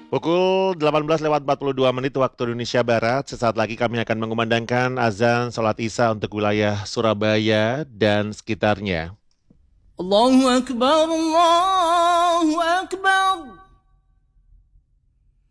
Pukul 18:42 waktu Indonesia Barat. Sesaat lagi kami akan mengumandangkan azan salat Isya untuk wilayah Surabaya dan sekitarnya. Allahu Akbar, Allahu